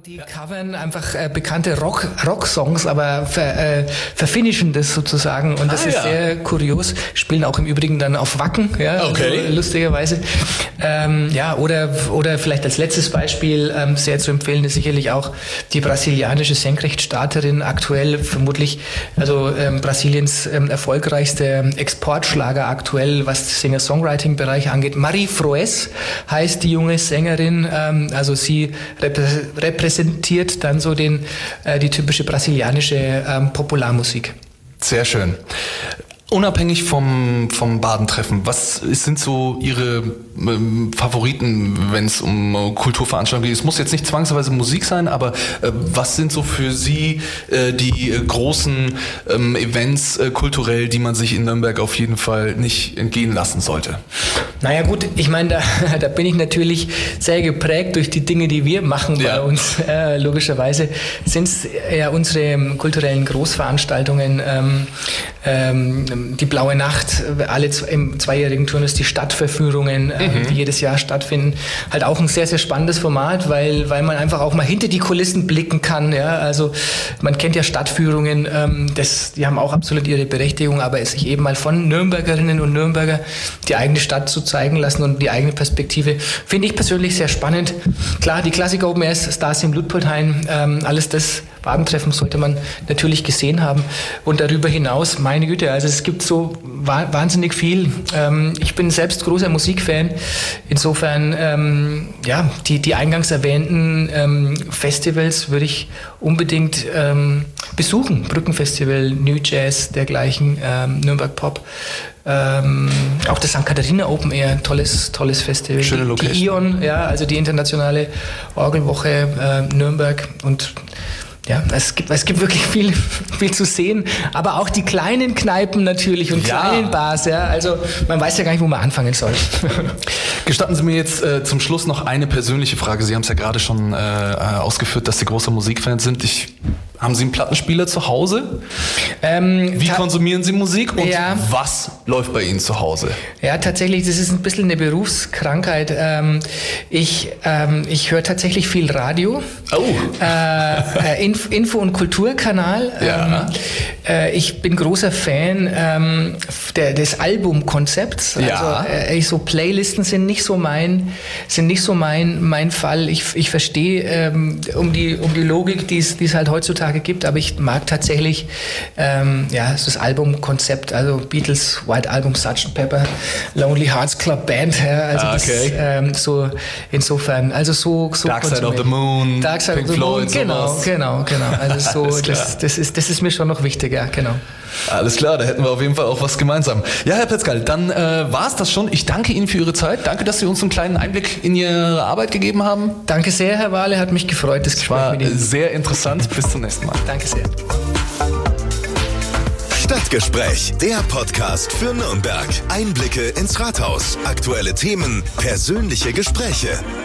Die covern einfach bekannte Rock-Songs, aber verfinischen das sozusagen und das ist sehr kurios. Spielen auch im Übrigen dann auf Wacken, ja, okay. Also, lustigerweise. Oder vielleicht als letztes Beispiel sehr zu empfehlen ist sicherlich auch die brasilianische Senkrechtstarterin, aktuell vermutlich, also Brasiliens erfolgreichste Exportschlager aktuell, was Singer-Songwriting-Bereich angeht. Marie Froes heißt die junge Sängerin, also sie repräsentiert dann so die typische brasilianische Popularmusik. Sehr schön. Unabhängig vom Badentreffen, was sind so Ihre Favoriten, wenn es um Kulturveranstaltungen geht? Es muss jetzt nicht zwangsweise Musik sein, aber was sind so für Sie die großen Events kulturell, die man sich in Nürnberg auf jeden Fall nicht entgehen lassen sollte? Naja gut, ich meine, da bin ich natürlich sehr geprägt durch die Dinge, die wir machen bei uns. Logischerweise sind es ja unsere kulturellen Großveranstaltungen, die Blaue Nacht, alle im zweijährigen Turnus, die Stadtverführungen, die jedes Jahr stattfinden. Halt auch ein sehr, sehr spannendes Format, weil man einfach auch mal hinter die Kulissen blicken kann. Ja? Also man kennt ja Stadtführungen, die haben auch absolut ihre Berechtigung, aber es sich eben mal von Nürnbergerinnen und Nürnberger die eigene Stadt zu zeigen lassen und die eigene Perspektive, finde ich persönlich sehr spannend. Klar, die Klassiker Open Airs, Stars im Ludpoltheim, alles das Badentreffen sollte man natürlich gesehen haben. Und darüber hinaus, meine Güte, also es gibt so wahnsinnig viel. Ich bin selbst großer Musikfan. Insofern, die eingangs erwähnten Festivals würde ich unbedingt besuchen. Brückenfestival, New Jazz, dergleichen, Nürnberg Pop. Auch das St. Katharina Open Air, tolles Festival. Schöne Location. Die ION, also die internationale Orgelwoche Nürnberg und ja, es gibt wirklich viel zu sehen, aber auch die kleinen Kneipen natürlich und kleinen Bars, also man weiß ja gar nicht, wo man anfangen soll. Gestatten Sie mir jetzt zum Schluss noch eine persönliche Frage. Sie haben es ja gerade schon ausgeführt, dass Sie großer Musikfan sind. Haben Sie einen Plattenspieler zu Hause? Wie konsumieren Sie Musik und was läuft bei Ihnen zu Hause? Ja, tatsächlich, das ist ein bisschen eine Berufskrankheit. Ich höre tatsächlich viel Radio. Oh. Info- und Kulturkanal. Ja. Ich bin großer Fan des Albumkonzepts. Also so Playlisten sind nicht so mein Fall. Ich verstehe um die Logik, die es halt heutzutage gibt, aber ich mag tatsächlich das Albumkonzept, also Beatles, White Album, Sgt. Pepper, Lonely Hearts Club Band, so insofern, also so Dark Side of the Moon, Pink Floyd, genau. Also so, das ist mir schon noch wichtig, ja, genau. Alles klar, da hätten wir auf jeden Fall auch was gemeinsam. Ja, Herr Petzkal, dann war es das schon. Ich danke Ihnen für Ihre Zeit. Danke, dass Sie uns einen kleinen Einblick in Ihre Arbeit gegeben haben. Danke sehr, Herr Wahle, hat mich gefreut, das Gespräch mit Ihnen. War sehr interessant. Bis zum nächsten Mal. Danke sehr. Stadtgespräch, der Podcast für Nürnberg. Einblicke ins Rathaus, aktuelle Themen, persönliche Gespräche.